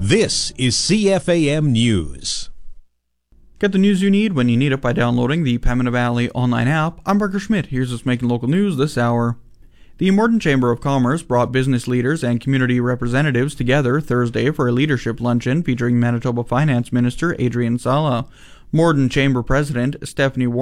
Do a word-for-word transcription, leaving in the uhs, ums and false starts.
This is C F A M News. Get the news you need when you need it by downloading the Pembina Valley online app. I'm Parker Schmidt. Here's what's making local news this hour. The Morden Chamber of Commerce brought business leaders and community representatives together Thursday for a leadership luncheon featuring Manitoba Finance Minister Adrian Sala. Morden Chamber President Stephanie Warren